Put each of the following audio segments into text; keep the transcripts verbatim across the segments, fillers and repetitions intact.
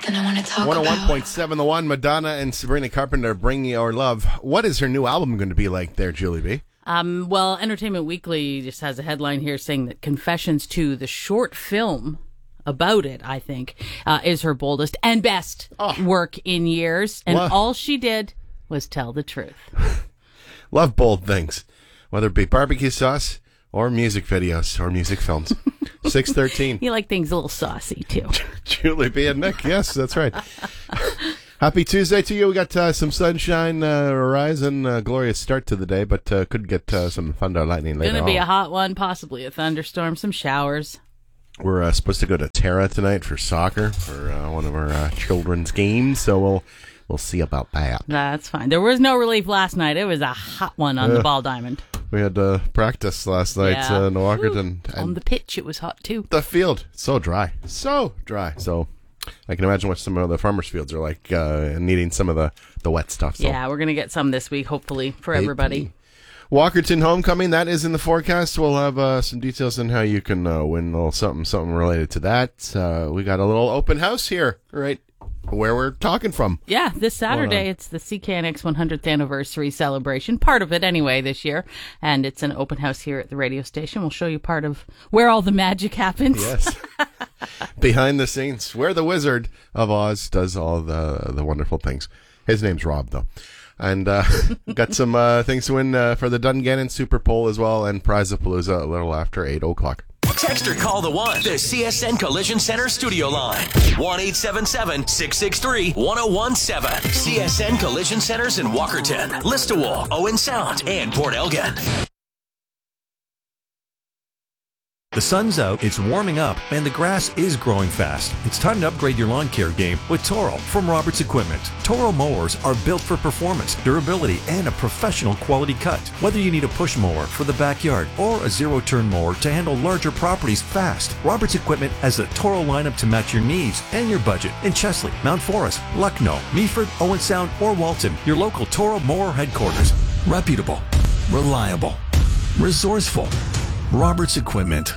something I want to talk one oh one about. point seven The One, Madonna and Sabrina Carpenter, Bring Your Love. What is her new album going to be like there, Julie B? Um, well, Entertainment Weekly just has a headline here saying that Confessions two, the short film about it, I think, uh, is her boldest and best oh. work in years. And well, all she did was tell the truth. Love bold things, whether it be barbecue sauce or music videos or music films. six thirteen You like things a little saucy, too. Julie B. and Nick, yes, that's right. Happy Tuesday to you. We got uh, some sunshine, uh, horizon, uh, glorious start to the day, but uh, could get uh, some thunder, lightning later on. Going to be a hot one, possibly a thunderstorm, some showers. We're uh, supposed to go to Tara tonight for soccer, for uh, one of our uh, children's games, so we'll we'll see about that. That's fine. There was no relief last night. It was a hot one on uh, the ball diamond. We had uh, practice last night yeah. uh, in Walkerton. Ooh, on the pitch, it was hot, too. The field, so dry. So dry. So I can imagine what some of the farmers' fields are like, uh, needing some of the, the wet stuff. So. Yeah, we're going to get some this week, hopefully, for Maybe. everybody. Walkerton Homecoming, that is in the forecast. We'll have uh, some details on how you can uh, win a little something, something related to that. Uh, we got a little open house here, right where we're talking from. Yeah, this Saturday, it's the C K N X one hundredth anniversary celebration, part of it anyway this year, and it's an open house here at the radio station. We'll show you part of where all the magic happens. Yes. Behind the scenes, where the Wizard of Oz does all the the wonderful things. His name's Rob, though. And uh, got some uh, things to win uh, for the Dungannon Super Bowl as well, and Prize-a-Palooza a little after eight o'clock. Text or call the one, the C S N Collision Center studio line. one eight seven seven, six six three, one oh one seven. C S N Collision Centers in Walkerton, Listowel, Owen Sound, and Port Elgin. The sun's out, it's warming up, and the grass is growing fast. It's time to upgrade your lawn care game with Toro from Roberts Equipment. Toro mowers are built for performance, durability, and a professional quality cut. Whether you need a push mower for the backyard or a zero-turn mower to handle larger properties fast, Roberts Equipment has the Toro lineup to match your needs and your budget in Chesley, Mount Forest, Lucknow, Meaford, Owen Sound, or Walton. Your local Toro mower headquarters. Reputable, reliable, resourceful. Roberts Equipment.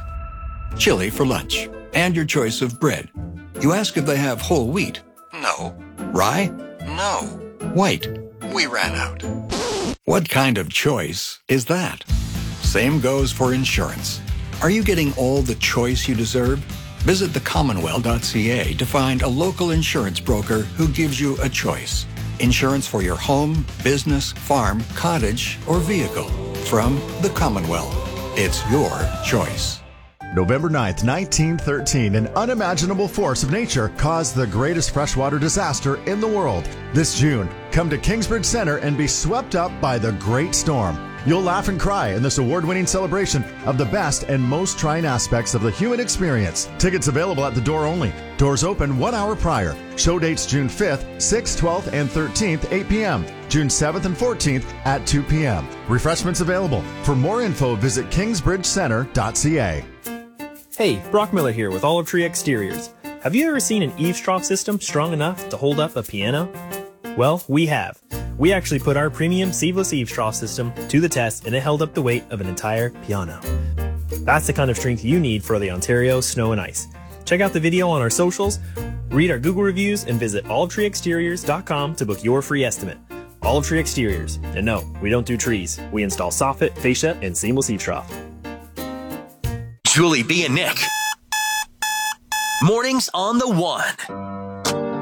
Chili for lunch, and your choice of bread. You ask if they have whole wheat. No. Rye? No. White? We ran out. What kind of choice is that? Same goes for insurance. Are you getting all the choice you deserve? Visit the commonwealth dot c a to find a local insurance broker who gives you a choice. Insurance for your home, business, farm, cottage, or vehicle. From the Commonwealth. It's your choice. November ninth, nineteen thirteen, an unimaginable force of nature caused the greatest freshwater disaster in the world. This June, come to Kingsbridge Center and be swept up by the Great Storm. You'll laugh and cry in this award-winning celebration of the best and most trying aspects of the human experience. Tickets available at the door only. Doors open one hour prior. Show dates June fifth, sixth, twelfth, and thirteenth, eight p.m. June seventh and fourteenth at two p.m. Refreshments available. For more info, visit kingsbridge center dot c a. Hey, Brock Miller here with Olive Tree Exteriors. Have you ever seen an eavesdrop system strong enough to hold up a piano? Well, we have. We actually put our premium seamless eavesdrop system to the test and it held up the weight of an entire piano. That's the kind of strength you need for the Ontario snow and ice. Check out the video on our socials, read our Google reviews, and visit olive tree exteriors dot com to book your free estimate. Olive Tree Exteriors. And no, we don't do trees. We install soffit, fascia, and seamless eavesdrop. Julie B and Nick. Mornings on the One.